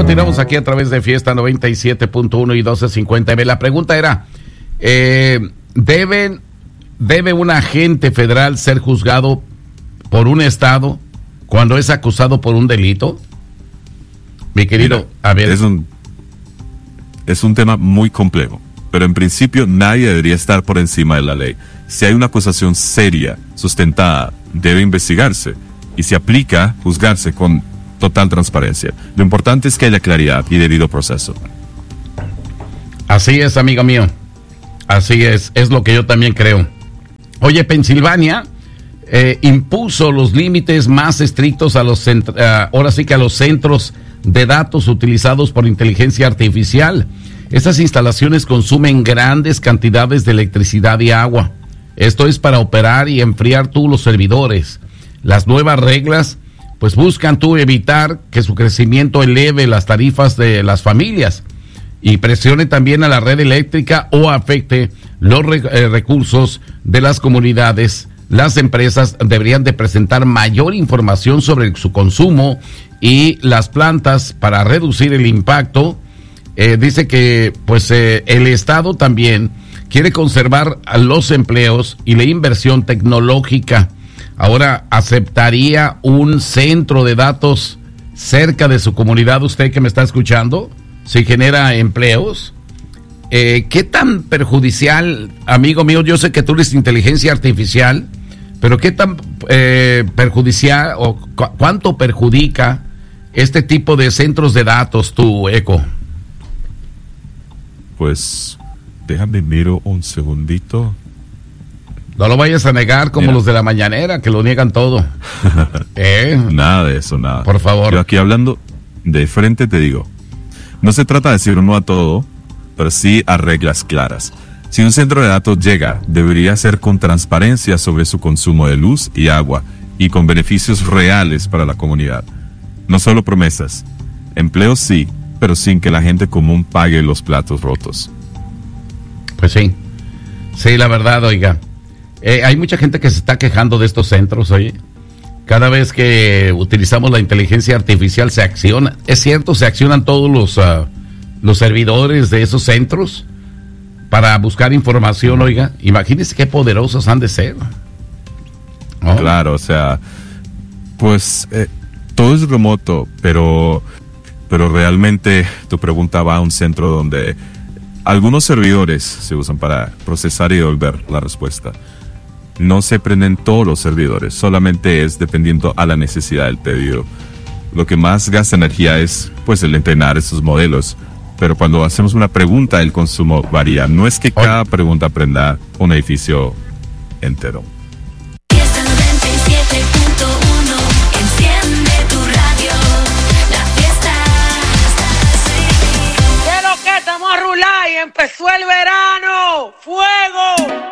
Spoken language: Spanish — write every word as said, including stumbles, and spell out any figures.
Continuamos aquí a través de Fiesta noventa y siete punto uno y doce cincuenta. La pregunta era, eh, ¿deben, ¿debe un agente federal ser juzgado por un estado cuando es acusado por un delito? Mi querido, Mira, a ver. Es un, es un tema muy complejo, pero en principio nadie debería estar por encima de la ley. Si hay una acusación seria, sustentada, debe investigarse y si aplica, juzgarse con total transparencia. Lo importante es que haya claridad y debido proceso. Así es, amigo mío. Así es, es lo que yo también creo. Oye, Pensilvania eh, impuso los límites más estrictos a los centro, uh, ahora sí que a los centros de datos utilizados por inteligencia artificial. Estas instalaciones consumen grandes cantidades de electricidad y agua. Esto es para operar y enfriar tú los servidores. Las nuevas reglas pues buscan tú evitar que su crecimiento eleve las tarifas de las familias y presione también a la red eléctrica o afecte los re, eh, recursos de las comunidades. Las empresas deberían de presentar mayor información sobre su consumo y las plantas para reducir el impacto. Eh, dice que pues eh, el Estado también quiere conservar a los empleos y la inversión tecnológica. Ahora, ¿aceptaría un centro de datos cerca de su comunidad, usted que me está escuchando, si genera empleos? Eh, ¿Qué tan perjudicial, amigo mío? Yo sé que tú eres inteligencia artificial, pero ¿qué tan eh, perjudicial o cu- cuánto perjudica este tipo de centros de datos, tú, Eco? Pues, déjame miro un segundito. No lo vayas a negar como Mira. Los de la mañanera, que lo niegan todo. ¿Eh? Nada de eso, nada. Por favor. Yo aquí hablando de frente te digo, no se trata de decir no a todo, pero sí a reglas claras. Si un centro de datos llega, debería ser con transparencia sobre su consumo de luz y agua y con beneficios reales para la comunidad. No solo promesas. Empleos sí, pero sin que la gente común pague los platos rotos. Pues sí. Sí, la verdad, oiga. Eh, hay mucha gente que se está quejando de estos centros, oye. Cada vez que utilizamos la inteligencia artificial se acciona. Es cierto, se accionan todos los, uh, los servidores de esos centros para buscar información, oiga. Imagínense qué poderosos han de ser. ¿Oh? Claro, o sea, pues eh, todo es remoto, pero, pero realmente tu pregunta va a un centro donde algunos servidores se usan para procesar y devolver la respuesta. No se prenden todos los servidores, solamente es dependiendo a la necesidad del pedido. Lo que más gasta energía es pues el entrenar esos modelos, pero cuando hacemos una pregunta el consumo varía. No es que cada pregunta prenda un edificio entero. Empezó el verano, fuego.